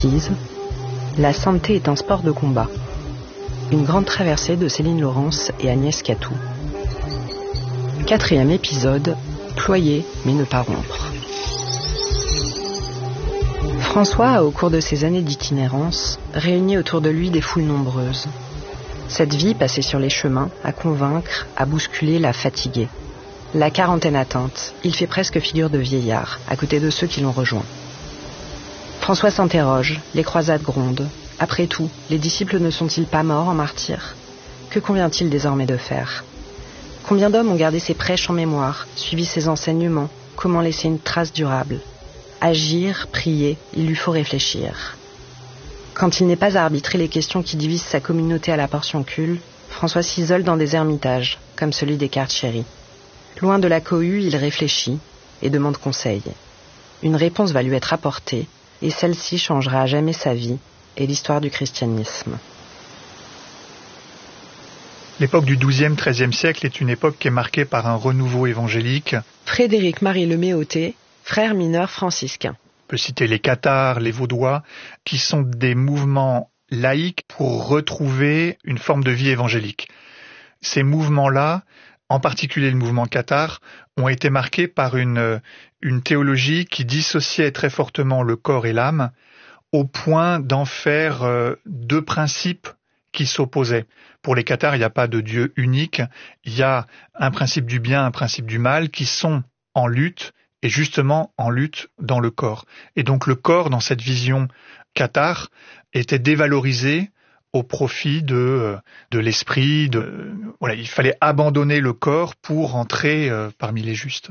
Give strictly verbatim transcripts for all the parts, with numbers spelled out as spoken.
La santé est un sport de combat. Une grande traversée de Céline Laurence et Agnès Catou. Quatrième épisode, ployer mais ne pas rompre. François a, au cours de ses années d'itinérance, réuni autour de lui des foules nombreuses. Cette vie passée sur les chemins, à convaincre, à bousculer, l'a fatigué. La quarantaine atteinte, il fait presque figure de vieillard, à côté de ceux qui l'ont rejoint. François s'interroge, les croisades grondent. Après tout, les disciples ne sont-ils pas morts en martyrs ? Que convient-il désormais de faire ? Combien d'hommes ont gardé ses prêches en mémoire, suivi ses enseignements ? Comment laisser une trace durable ? Agir, prier, il lui faut réfléchir. Quand il n'est pas à arbitrer les questions qui divisent sa communauté à la portioncule, François s'isole dans des ermitages, comme celui des Carceri. Loin de la cohue, il réfléchit et demande conseil. Une réponse va lui être apportée, et celle-ci changera à jamais sa vie et l'histoire du christianisme. L'époque du douzième treizième siècle est une époque qui est marquée par un renouveau évangélique. Frédéric-Marie Leméoté, frère mineur franciscain. On peut citer les Cathares, les Vaudois, qui sont des mouvements laïques pour retrouver une forme de vie évangélique. Ces mouvements-là, en particulier le mouvement cathare, ont été marqués par une, une théologie qui dissociait très fortement le corps et l'âme, au point d'en faire euh, deux principes qui s'opposaient. Pour les cathares, il n'y a pas de Dieu unique, il y a un principe du bien, un principe du mal, qui sont en lutte, et justement en lutte dans le corps. Et donc le corps, dans cette vision cathare, était dévalorisé au profit de, de l'esprit. De, voilà, il fallait abandonner le corps pour entrer euh, parmi les justes.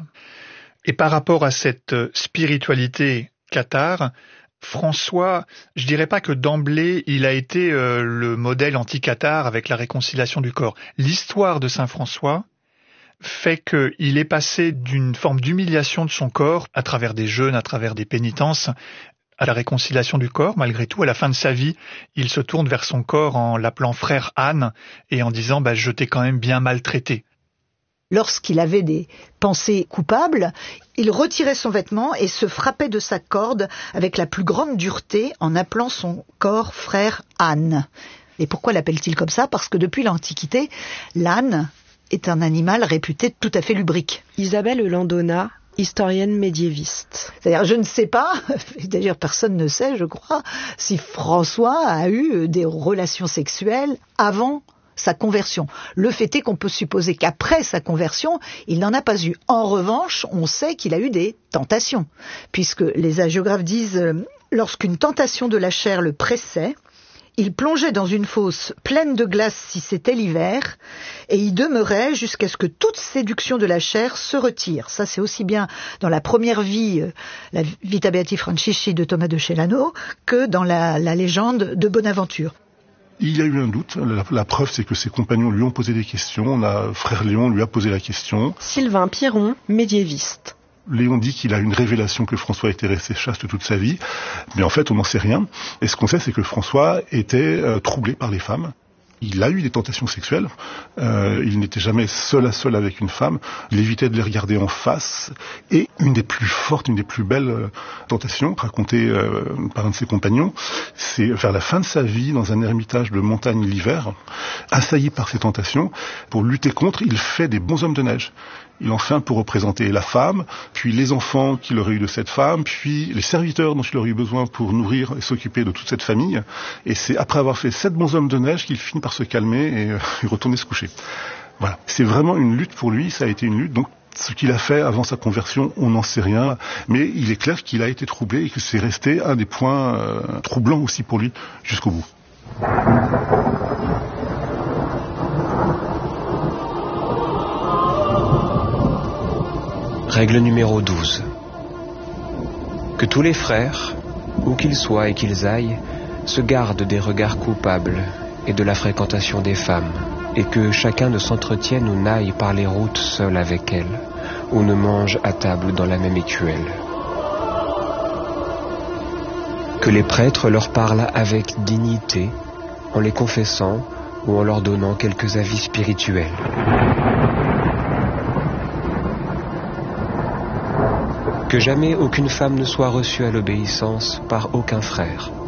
Et par rapport à cette spiritualité cathare, François, je dirais pas que d'emblée il a été euh, le modèle anti-cathare avec la réconciliation du corps. L'histoire de saint François fait qu'il est passé d'une forme d'humiliation de son corps, à travers des jeûnes, à travers des pénitences, à la réconciliation du corps. Malgré tout, à la fin de sa vie, il se tourne vers son corps en l'appelant frère Anne et en disant bah, « je t'ai quand même bien maltraité ». Lorsqu'il avait des pensées coupables, il retirait son vêtement et se frappait de sa corde avec la plus grande dureté en appelant son corps frère Anne. Et pourquoi l'appelle-t-il comme ça ? Parce que depuis l'Antiquité, l'âne est un animal réputé tout à fait lubrique. Isabelle Landona, historienne médiéviste. C'est-à-dire, je ne sais pas, d'ailleurs personne ne sait, je crois, si François a eu des relations sexuelles avant sa conversion. Le fait est qu'on peut supposer qu'après sa conversion, il n'en a pas eu. En revanche, on sait qu'il a eu des tentations, puisque les hagiographes disent euh, « lorsqu'une tentation de la chair le pressait, il plongeait dans une fosse pleine de glace si c'était l'hiver, et y demeurait jusqu'à ce que toute séduction de la chair se retire. » Ça, c'est aussi bien dans la première vie, euh, la Vita Beati Francisci de Thomas de Celano, que dans la, la légende de Bonaventure. Il y a eu un doute. La, la preuve, c'est que ses compagnons lui ont posé des questions. On a, frère Léon lui a posé la question. Sylvain Piron, médiéviste. Léon dit qu'il a une révélation que François était resté chaste toute sa vie, mais en fait on n'en sait rien. Et ce qu'on sait, c'est que François était euh, troublé par les femmes. Il a eu des tentations sexuelles, euh, il n'était jamais seul à seul avec une femme, il évitait de les regarder en face, et une des plus fortes, une des plus belles euh, tentations, racontée euh, par un de ses compagnons, c'est vers la fin de sa vie, dans un ermitage de montagne l'hiver, assailli par ces tentations, pour lutter contre, il fait des bonshommes de neige. Il en fait un pour représenter la femme, puis les enfants qu'il aurait eu de cette femme, puis les serviteurs dont il aurait eu besoin pour nourrir et s'occuper de toute cette famille. Et c'est après avoir fait sept bonshommes de neige qu'il finit par se calmer et, euh, et retourner se coucher. Voilà. C'est vraiment une lutte pour lui, ça a été une lutte. Donc, ce qu'il a fait avant sa conversion, on n'en sait rien. Mais il est clair qu'il a été troublé et que c'est resté un des points euh, troublants aussi pour lui jusqu'au bout. Règle numéro douze. Que tous les frères, où qu'ils soient et qu'ils aillent, se gardent des regards coupables et de la fréquentation des femmes, et que chacun ne s'entretienne ou n'aille par les routes seul avec elles, ou ne mange à table dans la même écuelle. Que les prêtres leur parlent avec dignité, en les confessant ou en leur donnant quelques avis spirituels. Que jamais aucune femme ne soit reçue à l'obéissance par aucun frère.